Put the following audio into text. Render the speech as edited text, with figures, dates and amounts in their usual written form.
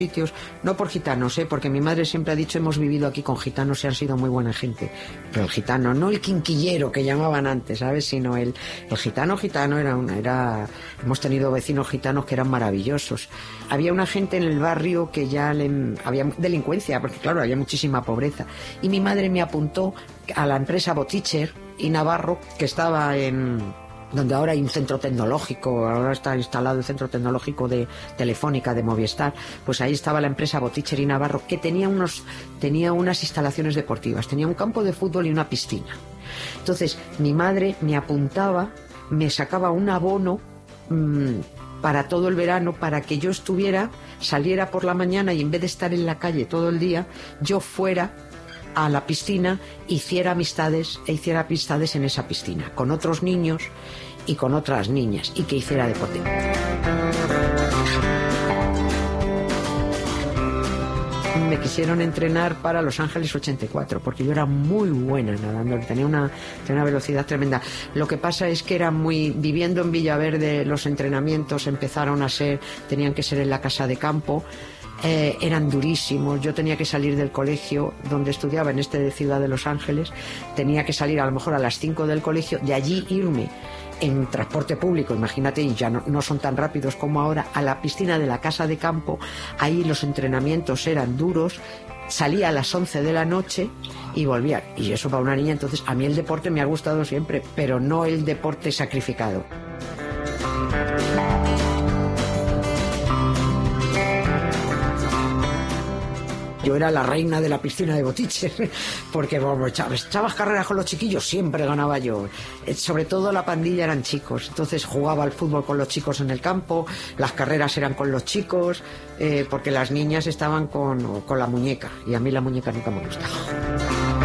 sitios, no por gitanos, porque mi madre siempre ha dicho hemos vivido aquí con gitanos y han sido muy buena gente, pero el gitano, no el quinquillero que llamaban antes, ¿sabes? Sino el gitano hemos tenido vecinos gitanos que eran maravillosos. Había una gente en el barrio que ya había delincuencia, porque claro, había muchísima pobreza, y mi madre me apuntó a la empresa Boticher y Navarro, que estaba donde ahora hay un centro tecnológico, ahora está instalado el centro tecnológico de Telefónica, de Movistar, pues ahí estaba la empresa Boticher y Navarro, que tenía unas instalaciones deportivas, tenía un campo de fútbol y una piscina. Entonces mi madre me apuntaba, me sacaba un abono para todo el verano, para que yo saliera por la mañana y en vez de estar en la calle todo el día, yo fuera a la piscina, hiciera amistades en esa piscina, con otros niños y con otras niñas, y que hiciera deporte. Me quisieron entrenar para Los Ángeles 84, porque yo era muy buena nadando, tenía una velocidad tremenda. Lo que pasa es que viviendo en Villaverde, los entrenamientos tenían que ser en la casa de campo. Eran durísimos. Yo tenía que salir del colegio donde estudiaba, en de Ciudad de Los Ángeles, tenía que salir a lo mejor a las 5 del colegio, de allí irme en transporte público, imagínate, y ya no son tan rápidos como ahora, a la piscina de la casa de campo. Ahí los entrenamientos eran duros, salía a las 11 de la noche y volvía, y eso para una niña. Entonces a mí el deporte me ha gustado siempre, pero no el deporte sacrificado. Yo era la reina de la piscina de Boticher, porque echabas carreras con los chiquillos, siempre ganaba yo. Sobre todo la pandilla eran chicos, entonces jugaba al fútbol con los chicos en el campo, las carreras eran con los chicos, porque las niñas estaban con la muñeca, y a mí la muñeca nunca me gustaba.